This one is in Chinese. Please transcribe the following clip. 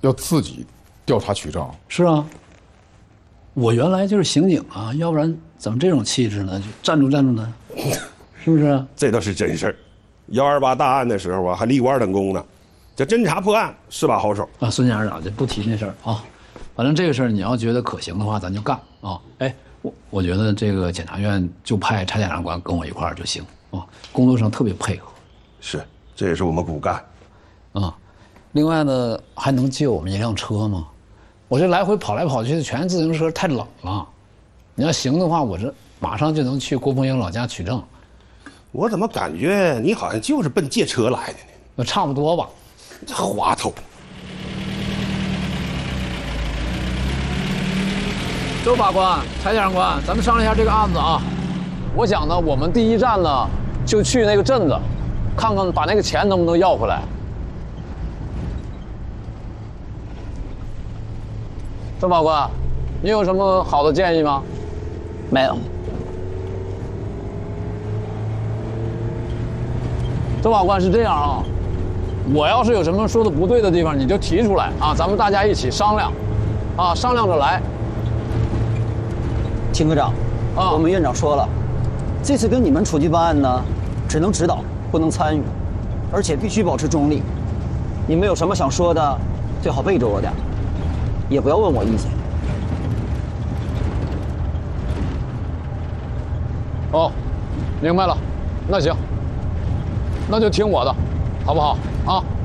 要自己调查取证。 是啊，我原来就是刑警啊，要不然怎么这种气质呢？就站住呢，是不是？ 这倒是真事儿。128大案的时候啊，还立过2等功呢。这侦查破案是把好手啊。孙检长就不提那事儿啊，反正这个事儿你要觉得可行的话，咱就干啊。哎，我觉得这个检察院就派查检察官跟我一块儿就行啊，工作上特别配合。 是，这也是我们骨干。 啊，另外呢，还能借我们一辆车吗？我这来回跑来跑去的全是自行车，太冷了。你要行的话，我这马上就能去郭鹏英老家取证。 我怎么感觉你好像就是奔借车来的呢？ 那差不多吧。 这滑头。 周法官、蔡检察官，咱们商量一下这个案子啊。我想呢，我们第一站呢，就去那个镇子，看看把那个钱能不能要回来。周法官，你有什么好的建议吗？ 没有。 周法官是这样啊，我要是有什么说的不对的地方，你就提出来啊，咱们大家一起商量，啊，商量着来。 秦科长，我们院长说了，这次跟你们出去办案呢，只能指导，不能参与，而且必须保持中立。你们有什么想说的，最好背着我点，也不要问我意见。 哦，明白了，那行，那就听我的，好不好？啊。